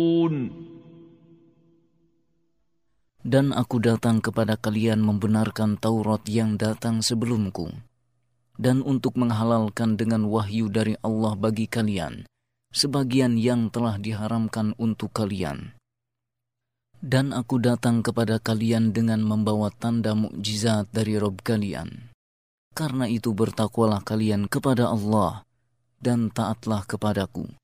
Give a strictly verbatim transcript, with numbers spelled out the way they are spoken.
Dan aku datang kepada kalian membenarkan Taurat yang datang sebelumku, dan untuk menghalalkan dengan wahyu dari Allah bagi kalian sebagian yang telah diharamkan untuk kalian. Dan aku datang kepada kalian dengan membawa tanda mukjizat dari Rabb kalian. Karena itu bertakwalah kalian kepada Allah dan taatlah kepadaku.